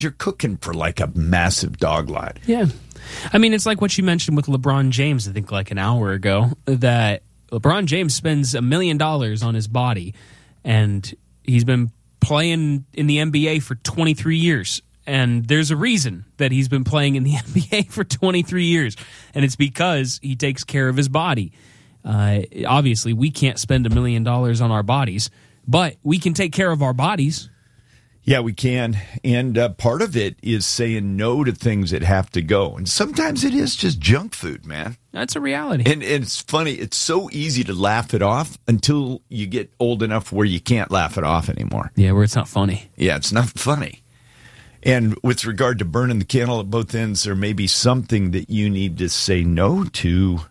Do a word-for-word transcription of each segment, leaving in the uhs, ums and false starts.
you're cooking for like a massive dog lot. Yeah. I mean, it's like what you mentioned with LeBron James, I think like an hour ago, that LeBron James spends a million dollars on his body, and he's been playing in the N B A for twenty-three years. And there's a reason that he's been playing in the N B A for twenty-three years, and it's because he takes care of his body. Uh, obviously, we can't spend a million dollars on our bodies, but we can take care of our bodies. Yeah, we can. And uh, part of it is saying no to things that have to go. And sometimes it is just junk food, man. That's a reality. And, and it's funny. It's so easy to laugh it off until you get old enough where you can't laugh it off anymore. Yeah, where it's not funny. Yeah, it's not funny. And with regard to burning the candle at both ends, there may be something that you need to say no to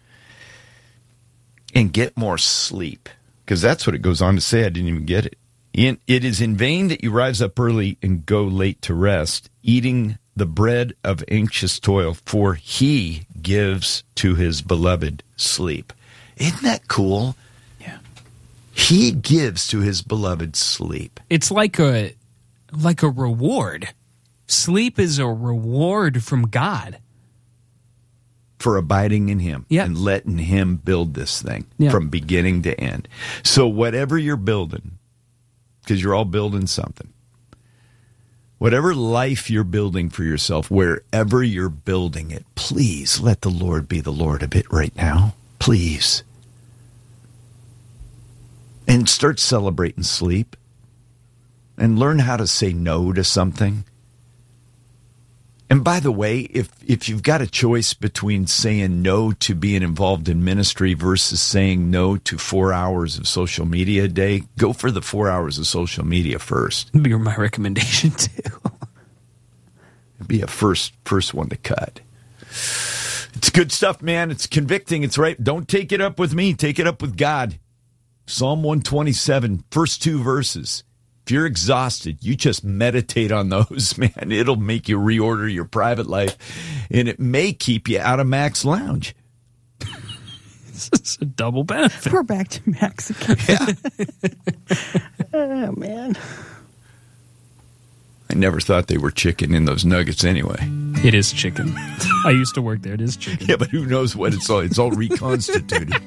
and get more sleep. Because that's what it goes on to say. I didn't even get it. In, it is in vain that you rise up early and go late to rest, eating the bread of anxious toil, for he gives to his beloved sleep. Isn't that cool? Yeah. He gives to his beloved sleep. It's like a like a reward. Sleep is a reward from God. For abiding in him, yeah. and letting him build this thing, yeah. from beginning to end. So whatever you're building, because you're all building something, whatever life you're building for yourself, wherever you're building it, please let the Lord be the Lord of it right now. Please. And start celebrating sleep. And learn how to say no to something. And by the way, if if you've got a choice between saying no to being involved in ministry versus saying no to four hours of social media a day, go for the four hours of social media first. That'd be my recommendation, too. It'd be a first first one to cut. It's good stuff, man. It's convicting. It's right. Don't take it up with me. Take it up with God. Psalm one twenty-seven, first two verses. If you're exhausted, you just meditate on those, man. It'll make you reorder your private life, and it may keep you out of Mac's Lounge. This is a double benefit. We're back to Mac's again. Yeah. Oh, man. I never thought they were chicken in those nuggets anyway. It is chicken. I used to work there. It is chicken. Yeah, but who knows what it's all. It's all reconstituted.